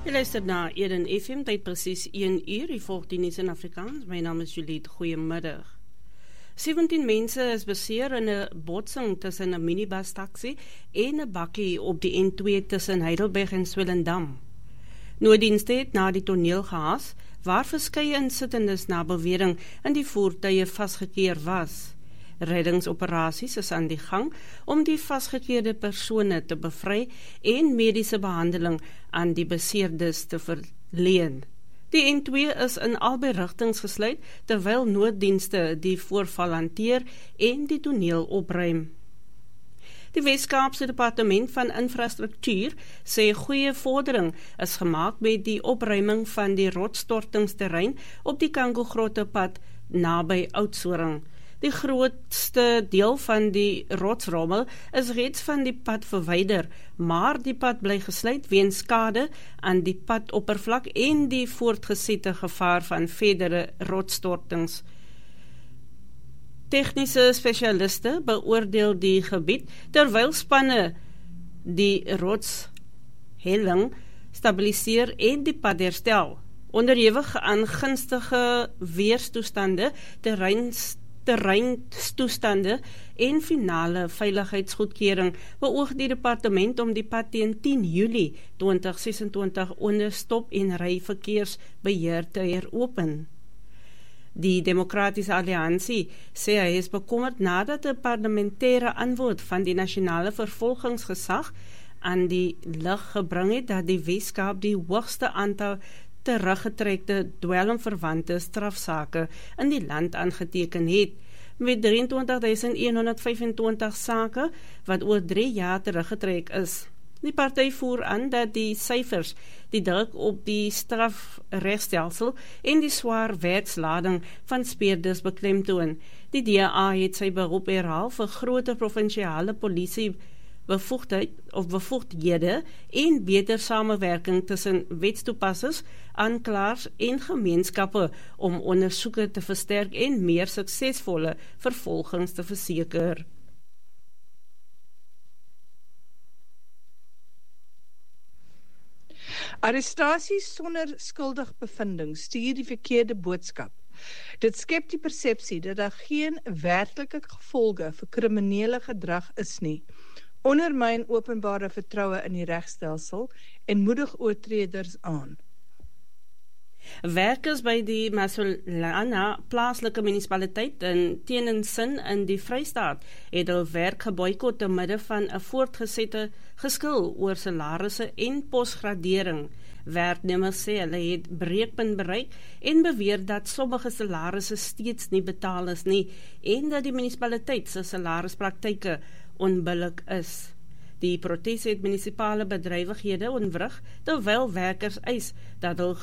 Jy luister na Eden FM, tyd presies 1 uur, die volg die nuus in Afrikaans. My naam is Juliet, goeiemiddag. 17 mense is beseer in 'n botsing tussen 'n minibus-taxi en 'n bakkie op die N2 tussen Heidelberg en Swellendam. Nooddienste het na die toneel gehaas, waar verskeie insittendes na bewering in die voertuie vasgekeer was. Reddingsoperasies is aan die gang om die vasgekeerde persone te bevry en mediese behandeling aan die beseerdes te verleen. Die N2 is in albei rigtings gesluit, terwyl nooddienste die voorval hanteer en die toneel opruim. Die Wes-Kaapse Departement van Infrastruktuur sê goeie vordering is gemaak met die opruiming van die rotsstortingsterrein op die Kango-grotte pad naby Oudtshoorn. Die grootste deel van die rotsrommel is reeds van die pad verwyder, maar die pad bly gesluit weens skade aan die padoppervlak en die voortgesette gevaar van verdere rotsstortings. Tegniese spesialiste beoordeel die gebied, terwyl spanne die rotshelling stabiliseer en die pad herstel. Onderhewig aan gunstige weerstoestande, terreinstoestande en finale veiligheidsgoedkeuring beoog die departement om die pad teen 10 Julie 2026 onder stop- en ryverkeersbeheer te heropen. Die Demokratiese Alliansie sê hy is bekommerd nadat 'n parlementêre antwoord van die nasionale vervolgingsgesag aan die lig gebring het dat die Wes-Kaap die hoogste aantal teruggetrekte dwelmverwante strafsake in die land aangeteken het, met 23.125 sake wat oor 3 jaar teruggetrek is. Die party voer aan dat die syfers die druk op die strafregstelsel en die swaar werkslading van speerders beklemtoon. Die DA het sy beroep herhaal vir groter provinsiale polisie bevoegdhede en beter samewerking tussen wetstoepassers, aanklaers en gemeenskappe om ondersoeke te versterk en meer suksesvolle vervolgings te verseker. Arrestasies sonder skuldig bevinding stuur die verkeerde boodskap. Dit skep die persepsie dat daar geen werklike gevolge vir kriminele gedrag is nie, ondermyn openbare vertroue in die regstelsel en moedig oortreders aan. Werkers by die Masolana plaaslike munisipaliteit in Teenensin in die Vrystaat het hul werk geboikot te midde van 'n voortgesette geskil oor salarisse en posgradering. Werknemers sê hulle het breekpunt bereik en beweer dat sommige salarisse steeds nie betaal is nie en dat die munisipaliteit se salarispraktyke onbillik is. Die protes het munisipale bedrywighede ontwrig, terwyl werkers eis dat hul